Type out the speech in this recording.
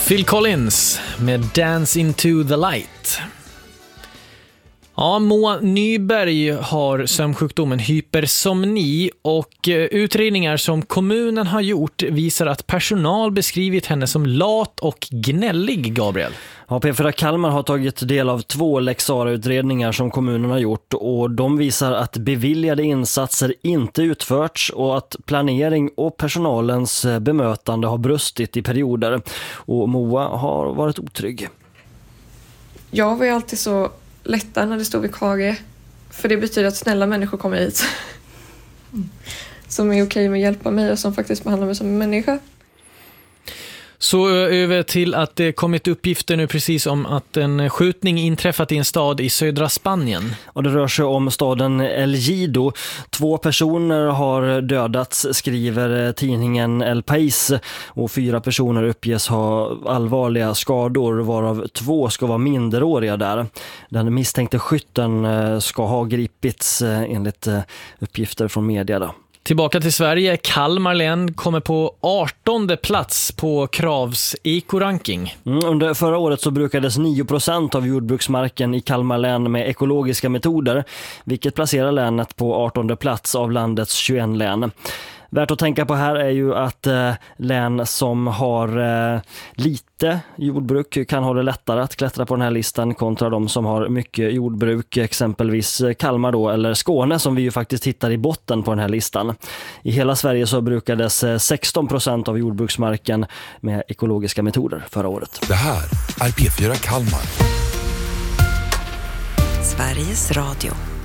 Phil Collins med Dance into the light. Ja, Moa Nyberg har sömnsjukdomen hypersomni och utredningar som kommunen har gjort visar att personal beskrivit henne som lat och gnällig, Gabriel. Ja, P4 Kalmar har tagit del av 2 Lex Sarah-utredningar som kommunen har gjort och de visar att beviljade insatser inte utförts och att planering och personalens bemötande har brustit i perioder. Och Moa har varit otrygg. Jag var ju alltid så lättare när det stod vikarie, för det betyder att snälla människor kommer hit som är okej med att hjälpa mig och som faktiskt behandlar mig som en människa. Så över till att det kommit uppgifter nu precis om att en skjutning inträffat i en stad i södra Spanien. Och det rör sig om staden El Gido. 2 personer har dödats, skriver tidningen El País, och 4 personer uppges ha allvarliga skador, varav 2 ska vara minderåriga där. Den misstänkte skytten ska ha gripits enligt uppgifter från media då. Tillbaka till Sverige. Kalmar län kommer på 18:e plats på Kravs ekoranking. Under förra året så brukades 9% av jordbruksmarken i Kalmar län med ekologiska metoder, vilket placerar länet på 18:e plats av landets 21 län. Värt att tänka på här är ju att län som har lite jordbruk kan ha det lättare att klättra på den här listan kontra de som har mycket jordbruk, exempelvis Kalmar då, eller Skåne som vi ju faktiskt hittar i botten på den här listan. I hela Sverige så brukades 16% av jordbruksmarken med ekologiska metoder förra året. Det här är P4 Kalmar. Sveriges Radio.